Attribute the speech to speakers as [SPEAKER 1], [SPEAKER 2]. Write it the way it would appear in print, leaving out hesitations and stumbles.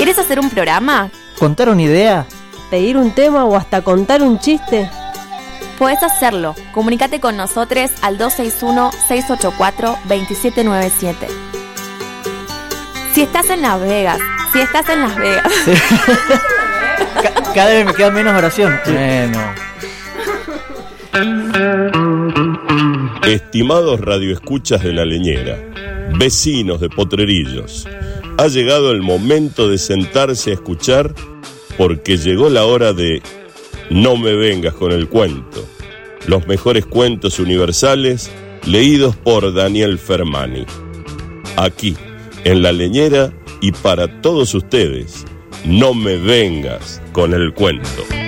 [SPEAKER 1] ¿Querés hacer un programa?
[SPEAKER 2] ¿Contar una idea?
[SPEAKER 3] ¿Pedir un tema o hasta contar un chiste?
[SPEAKER 1] Podés hacerlo. Comunicate con nosotros al 261-684-2797. Si estás en Las Vegas.
[SPEAKER 2] Sí. Cada vez me queda menos oración. Bueno.
[SPEAKER 4] Estimados radioescuchas de La Leñera, vecinos de Potrerillos, ha llegado el momento de sentarse a escuchar, porque llegó la hora de No me vengas con el cuento, los mejores cuentos universales leídos por Daniel Fermani. Aquí, en La Leñera y para todos ustedes, No me vengas con el cuento.